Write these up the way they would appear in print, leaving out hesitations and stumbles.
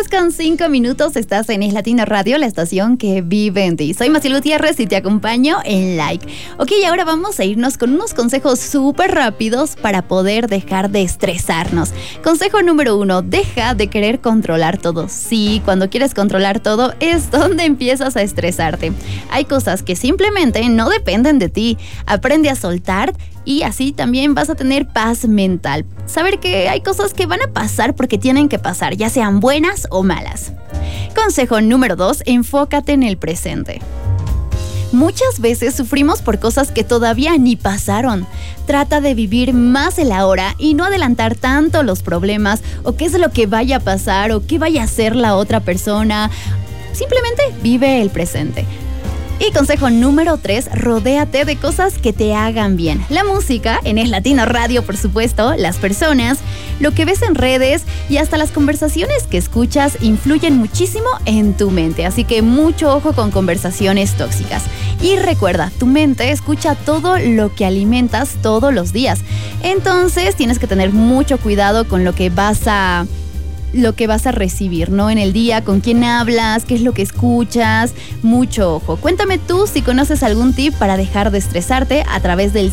10:05, estás en Es Latino Radio, la estación que vive en ti. Soy Maciel Gutiérrez y te acompaño en Like. Ok, ahora vamos a irnos con unos consejos súper rápidos para poder dejar de estresarnos. Consejo número 1, deja de querer controlar todo. Sí, cuando quieres controlar todo es donde empiezas a estresarte. Hay cosas que simplemente no dependen de ti. Aprende a soltar y así también vas a tener paz mental. Saber que hay cosas que van a pasar porque tienen que pasar, ya sean buenas o malas. Consejo número 2, enfócate en el presente. Muchas veces sufrimos por cosas que todavía ni pasaron. Trata de vivir más el ahora y no adelantar tanto los problemas o qué es lo que vaya a pasar o qué vaya a hacer la otra persona. Simplemente vive el presente. Y consejo número 3, rodéate de cosas que te hagan bien. La música, en Es Latino Radio, por supuesto, las personas, lo que ves en redes y hasta las conversaciones que escuchas influyen muchísimo en tu mente. Así que mucho ojo con conversaciones tóxicas. Y recuerda, tu mente escucha todo lo que alimentas todos los días. Entonces tienes que tener mucho cuidado con lo que vas a recibir, ¿no? En el día, con quién hablas, qué es lo que escuchas, mucho ojo. Cuéntame tú si conoces algún tip para dejar de estresarte a través del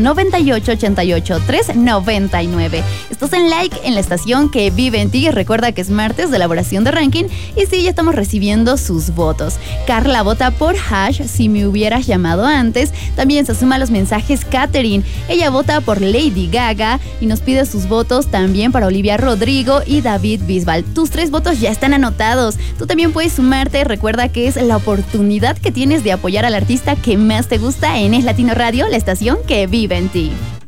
698-88-399. Estás en Like, en la estación que vive en ti. Recuerda que es martes de elaboración de ranking y sí, ya estamos recibiendo sus votos. Carla vota por Hash, si me hubieras llamado antes. También se suma a los mensajes Katherine. Ella vota por Lady Gaga y nos pide sus votos también para Olivia Rodrigo y David Bisbal. Tus 3 votos ya están anotados. Tú también puedes sumarte. Recuerda que es la oportunidad que tienes de apoyar al artista que más te gusta en Es Latino Radio, la estación que vive en ti.